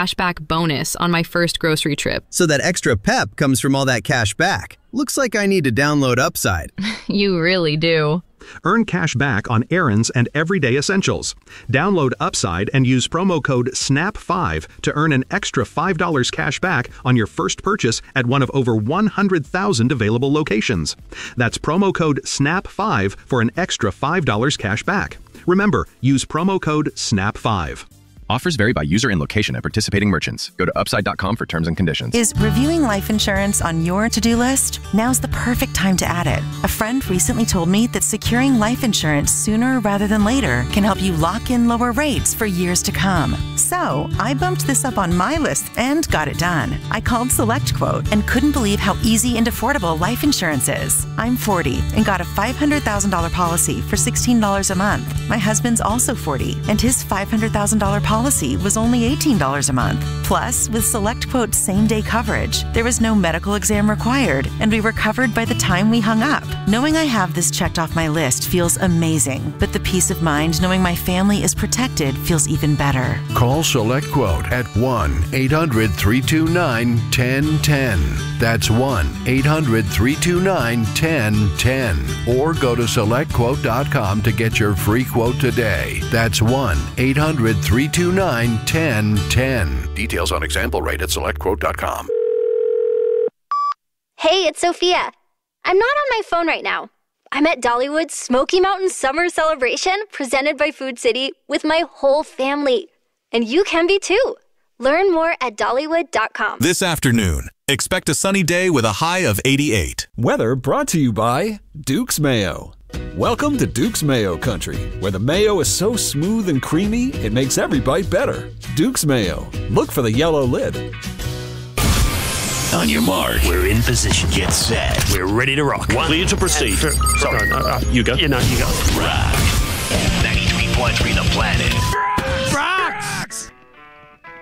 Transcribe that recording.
cashback bonus on my first grocery trip. So that extra pep comes from all that cash back. Looks like I need to download Upside. You really do. Earn cash back on errands and everyday essentials. Download Upside and use promo code SNAP5 to earn an extra $5 cash back on your first purchase at one of over 100,000 available locations. That's promo code SNAP5 for an extra $5 cash back. Remember, use promo code SNAP5. Offers vary by user and location at participating merchants. Go to upside.com for terms and conditions. Is reviewing life insurance on your to-do list? Now's the perfect time to add it. A friend recently told me that securing life insurance sooner rather than later can help you lock in lower rates for years to come. So I bumped this up on my list and got it done. I called SelectQuote and couldn't believe how easy and affordable life insurance is. I'm 40 and got a $500,000 policy for $16 a month. My husband's also 40 and his $500,000 policy was only $18 a month. Plus, with SelectQuote same-day coverage, there was no medical exam required, and we were covered by the time we hung up. Knowing I have this checked off my list feels amazing, but the peace of mind knowing my family is protected feels even better. Call SelectQuote at 1-800-329-1010. That's 1-800-329-1010. Or go to SelectQuote.com to get your free quote today. That's 1-800-329-1010. Details on example rate at SelectQuote.com. Hey, it's Sophia. I'm not on my phone right now. I'm at Dollywood's Smoky Mountain Summer Celebration presented by Food City with my whole family. And you can be too. Learn more at Dollywood.com. This afternoon, expect a sunny day with a high of 88. Weather brought to you by Duke's Mayo. Welcome to Duke's Mayo Country, where the mayo is so smooth and creamy, it makes every bite better. Duke's Mayo. Look for the yellow lid. On your mark, we're in position. Get set. We're ready to rock. Clear to proceed. Sorry. You go. You go. Rock. 93.3 The Planet. Rock!